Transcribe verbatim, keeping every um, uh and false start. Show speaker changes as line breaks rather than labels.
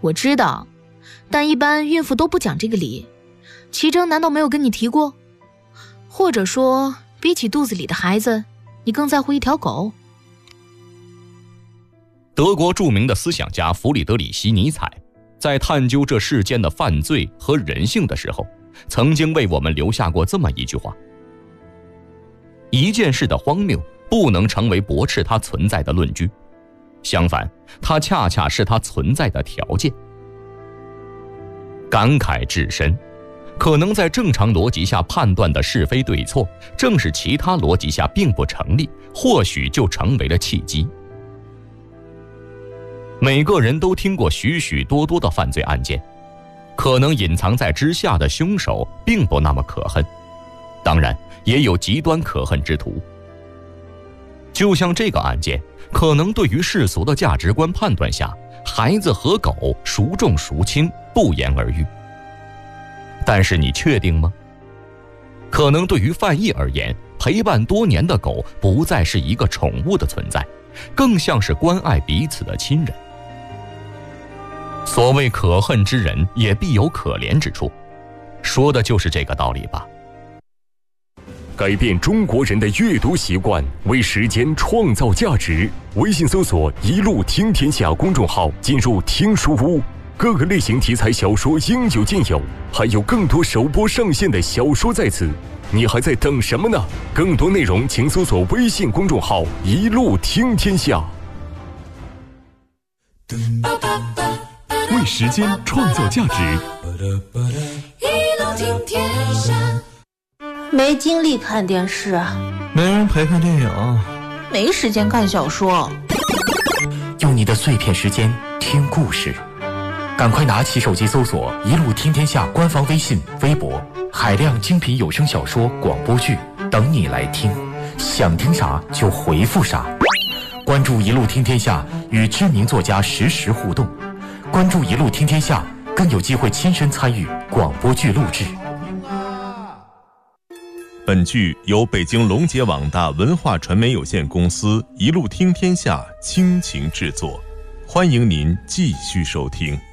我知道，但一般孕妇都不讲这个理。齐征难道没有跟你提过？或者说，比起肚子里的孩子，你更在乎一条狗？
德国著名的思想家弗里德里希·尼采在探究这世间的犯罪和人性的时候，曾经为我们留下过这么一句话：一件事的荒谬不能成为驳斥它存在的论据，相反，它恰恰是它存在的条件。感慨至深，可能在正常逻辑下判断的是非对错，正是其他逻辑下并不成立，或许就成为了契机。每个人都听过许许多多的犯罪案件，可能隐藏在之下的凶手并不那么可恨，当然也有极端可恨之徒。就像这个案件，可能对于世俗的价值观判断下，孩子和狗孰重孰轻不言而喻。但是你确定吗？可能对于范毅而言，陪伴多年的狗不再是一个宠物的存在，更像是关爱彼此的亲人。所谓可恨之人也必有可怜之处，说的就是这个道理吧。
改变中国人的阅读习惯，为时间创造价值。微信搜索一路听天下公众号，进入听书屋，各个类型题材小说应有尽有，还有更多首播上线的小说在此，你还在等什么呢？更多内容请搜索微信公众号一路听天下。
为时间创造价值，
一路听天下。
没精力看电视，
没人陪看电影，
没时间看小说。
用你的碎片时间听故事，赶快拿起手机搜索一路听天下官方微信微博，海量精品有声小说广播剧等你来听，想听啥就回复啥。关注一路听天下，与知名作家实时互动，关注一路听天下，更有机会亲身参与广播剧录制。
本剧由北京龙杰网大文化传媒有限公司一路听天下倾情制作，欢迎您继续收听。